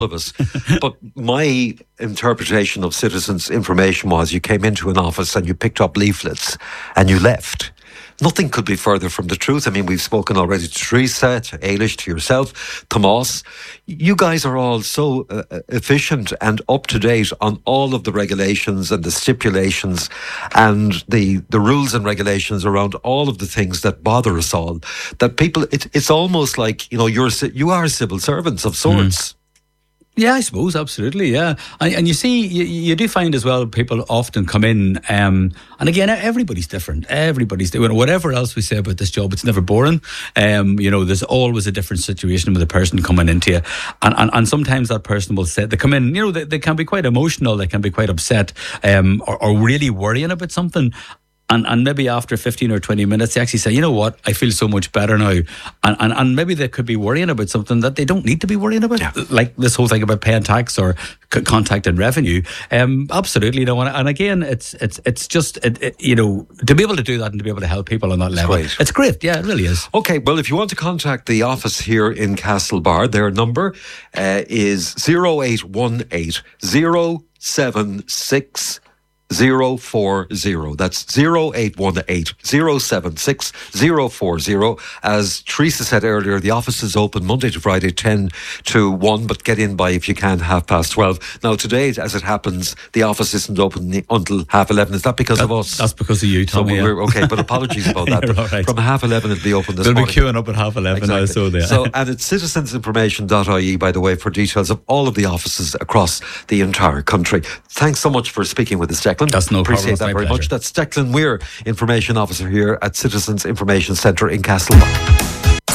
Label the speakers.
Speaker 1: of us. But my interpretation of citizens' information was you came into an office and you picked up leaflets and you left. Nothing could be further from the truth. I mean, we've spoken already to Teresa, to Ailish, to yourself, Tomas. You guys are all so efficient and up to date on all of the regulations and the stipulations and the rules and regulations around all of the things that bother us all. That people, it's almost like, you are civil servants of sorts.
Speaker 2: Yeah, I suppose, absolutely, yeah. And you see, you do find as well, people often come in, and again, everybody's different. Everybody's different. Whatever else we say about this job, it's never boring. There's always a different situation with a person coming into you. And sometimes that person will say, they come in, they can be quite emotional, they can be quite upset, or really worrying about something. And maybe after 15 or 20 minutes, they actually say, you know what, I feel so much better now. And maybe they could be worrying about something that they don't need to be worrying about. Yeah. Like this whole thing about paying tax or contacting revenue. Absolutely. And again, it's just, to be able to do that and to be able to help people on that level. It's great. Yeah, it really is.
Speaker 1: Okay, well, if you want to contact the office here in Castlebar, their number is 0818 076 040. That's 0818 076 040. As Teresa said earlier, the office is open Monday to Friday 10 to 1, but get in by, if you can, 12:30. Now today, as it happens, the office isn't open until 11:30. Is that because of us?
Speaker 2: That's because of you, Tommy.
Speaker 1: So okay, but apologies about that.
Speaker 2: Right.
Speaker 1: From 11:30 it'll be open this
Speaker 2: morning.
Speaker 1: morning.
Speaker 2: They'll be queuing up at 11:30 now, so there.
Speaker 1: So, and it's citizensinformation.ie, by the way, for details of all of the offices across the entire country. Thanks so much for speaking with us, Declan.
Speaker 2: That's no problem.
Speaker 1: Appreciate that very much. That's Declan Weir, Information Officer here at Citizens Information Centre in Castlebar.